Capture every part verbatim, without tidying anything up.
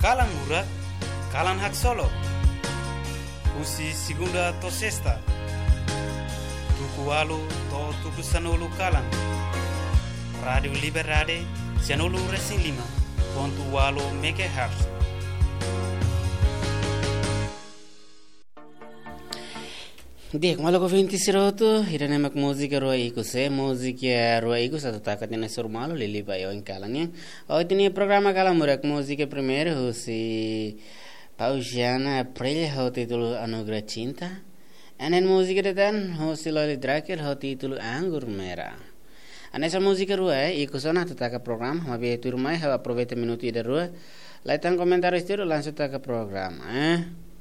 Kalang Murat, Kalang Hak Solo, Usi Segunda to Sesta, Tuku Walu to Tuku Sanolu Kalang, Radio Liberade, Sanolu Racing Lima, Pontu Walu Megahertz. Dek malu ko vinti siroto hirane mak musika roa iku se musika roa iku satu takat ne sur malu lili ba yo inkalanya o tini programa kala murak musika primeiro husi Pausiana April ho titulo Anugerah Cinta anen musika detan husi Loli Drakel ho titulo Anggur Merah anesa musika roa iku sona tataka program mabe tu rumai ha aproveita minuti da roa laitan komentar istiro langsung taka program eh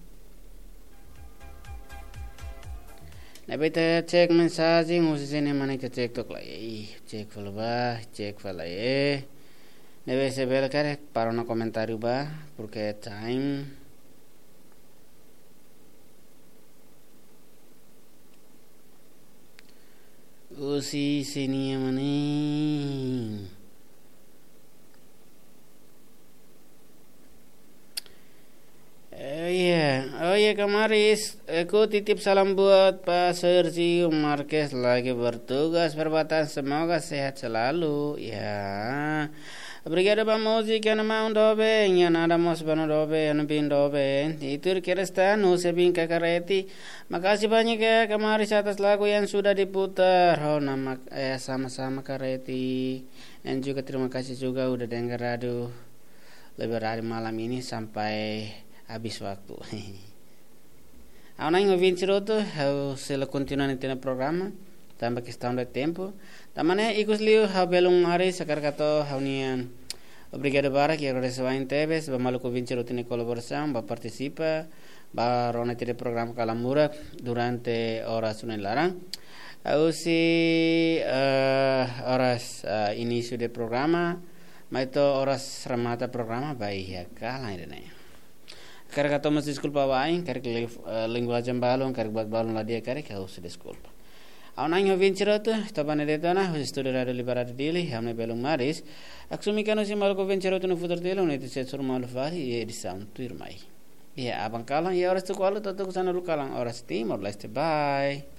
Nabita cek mensagem usine mana kita cek tok lah eh cek fala ba cek fala eh Nebe se bela kare para no comentário ba porque time usi sini mani Oh iya, oh iya Kamaris, aku titip salam buat Pak Sergio Marquez lagi bertugas perbatasan, semoga sehat selalu ya. Obrigado para música na mão do bem, ya nada mos bano do bem, no pin do bem. Itu kira no se bin kakareti. Makasih banyak ya Kamaris atas lagu yang sudah diputar. Oh nama eh, sama-sama Kareti. Dan juga terima kasih juga udah dengar radio Liberade malam ini sampai habis waktu. Ahora em vinte minutos se lo continua nesse programa, também questão de tempo. Tamane ikus liu ha belum hari sakar kato haunian. Obrigado para que agora se vai em Tebes, ba maluco vinte minutos de colaboração, ba participa, ba rona tire programa Kalamura durante horas un larang. Ausi uh, horas uh, inicio de programa, mas horas remata programa baik ya kalah ini. Kare ka tomas desculpa vai, kare que uh, linguagem balon, kare buat balon la dia kare ka us desculpa. Au nanho vincirot, tabane detana, os estúdio radio liberado dele, hamne belum maris. Aksumi kanu si malko vincirot no futuro dele, un etiset sur malu fari e edição tu irmai. Ya abang kalang ya horas tu kualo tu tu sana lu kalang horas timor leste bye.